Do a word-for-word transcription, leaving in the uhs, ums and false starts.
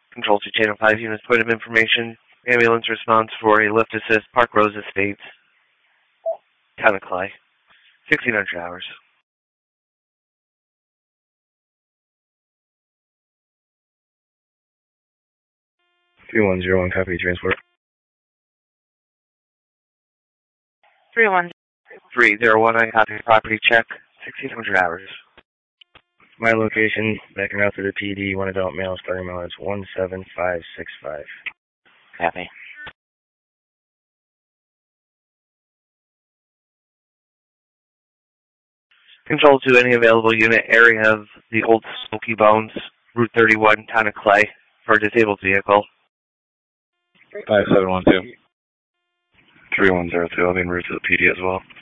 Control to Channel five units, point of information. Ambulance response for a lift assist, Park Rose Estates, Town of Clay. sixteen hundred hours. three one zero one, copy transport. three one. three zero one, I copy property check, sixteen hundred hours. My location, back and out to the P D, one adult male, starting mileage one seven five six five. Copy. Control to any available unit, area of the Old Smoky Bones, Route thirty-one, Town of Clay, for a disabled vehicle. five seven one two. three one zero two, I'll be en route to the P D as well.